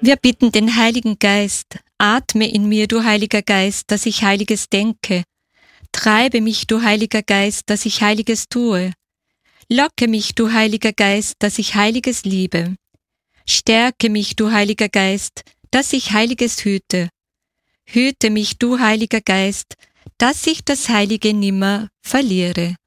Wir bitten den Heiligen Geist, atme in mir, du Heiliger Geist, dass ich Heiliges denke. Treibe mich, du Heiliger Geist, dass ich Heiliges tue. Locke mich, du Heiliger Geist, dass ich Heiliges liebe. Stärke mich, du Heiliger Geist, dass ich Heiliges hüte. Hüte mich, du Heiliger Geist, dass ich das Heilige nimmer verliere.